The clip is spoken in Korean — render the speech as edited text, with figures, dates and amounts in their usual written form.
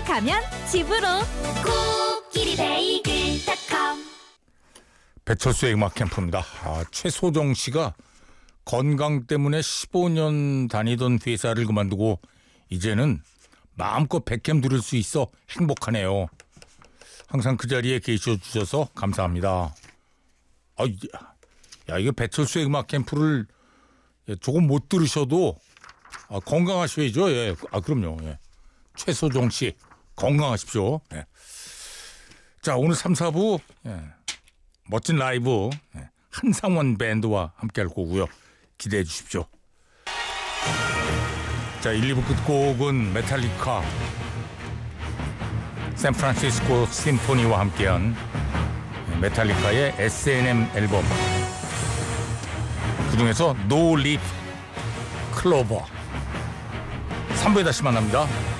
가면 집으로. 코끼리베이글닷컴. 배철수의 음악 캠프입니다. 최소정 씨가 건강 때문에 15년 다니던 회사를 그만두고 이제는 마음껏 백캠 들을 수 있어 행복하네요. 항상 그 자리에 계셔 주셔서 감사합니다. 이거 배철수의 음악 캠프를 조금 못 들으셔도 건강하셔야죠. 예. 그럼요. 예. 최소정 씨 건강하십시오. 예. 자, 오늘 3, 4부 멋진 라이브 한상원 밴드와 함께 할 거고요. 기대해 주십시오. 자, 1, 2부 끝곡은 메탈리카 샌프란시스코 심포니와 함께한 메탈리카의 S&M 앨범, 그중에서 No Leaf Clover. 3부에 다시 만납니다.